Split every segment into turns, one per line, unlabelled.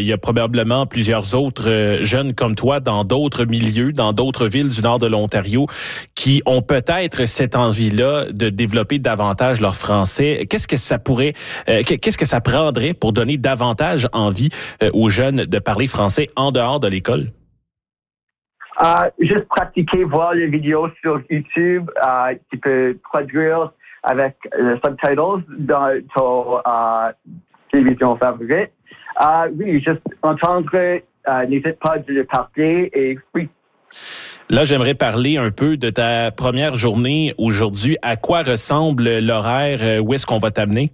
y a probablement plusieurs autres jeunes comme toi dans d'autres milieux, dans d'autres villes du nord de l'Ontario qui ont peut-être cette envie-là de développer davantage leur français. Qu'est-ce que ça prendrait pour donner davantage envie aux jeunes de parler français en dehors de l'école?
Juste pratiquer, voir les vidéos sur YouTube. Tu peux traduire avec subtitles dans ton télévision favorite. Oui, juste entendre, n'hésite pas de le parler et oui.
Là, j'aimerais parler un peu de ta première journée aujourd'hui. À quoi ressemble l'horaire? Où est-ce qu'on va t'amener?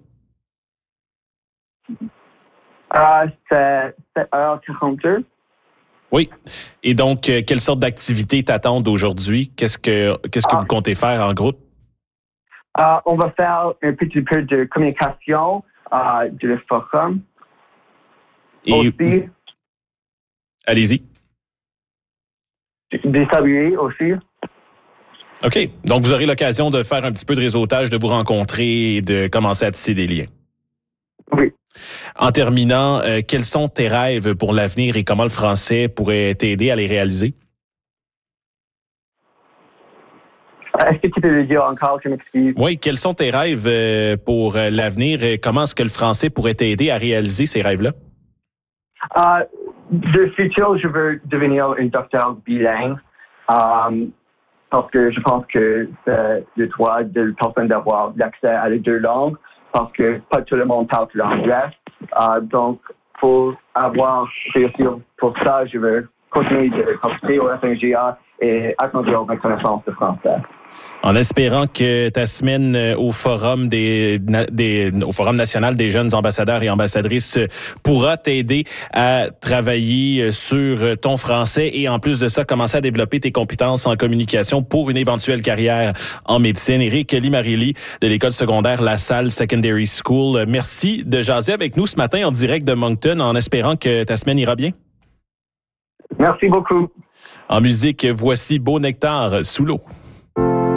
C'est 7h42.
Oui. Et donc, quelle sorte d'activités t'attendent aujourd'hui? Qu'est-ce que vous comptez faire en groupe?
On va faire un petit peu de communication du forum.
Et
aussi.
Allez-y.
Des saluer aussi.
OK. Donc, vous aurez l'occasion de faire un petit peu de réseautage, de vous rencontrer et de commencer à tisser des liens.
Oui.
En terminant, quels sont tes rêves pour l'avenir et comment le français pourrait t'aider à les réaliser?
Est-ce que tu peux le dire encore, je m'excuse?
Oui, quels sont tes rêves pour l'avenir et comment est-ce que le français pourrait t'aider à réaliser ces rêves-là?
De futur, je veux devenir un docteur bilingue parce que je pense que c'est le droit de la personne d'avoir l'accès à les deux langues parce que pas tout le monde parle l'anglais. Donc, pour avoir réussi pour ça, je veux continuer de participer au FNGA et agrandir ma connaissance de français.
En espérant que ta semaine au Forum au Forum national des jeunes ambassadeurs et ambassadrices pourra t'aider à travailler sur ton français et en plus de ça, commencer à développer tes compétences en communication pour une éventuelle carrière en médecine. Éric Limarilli de l'école secondaire La Salle Secondary School. Merci de jaser avec nous ce matin en direct de Moncton en espérant que ta semaine ira bien.
Merci beaucoup.
En musique, voici Beau Nectar sous l'eau.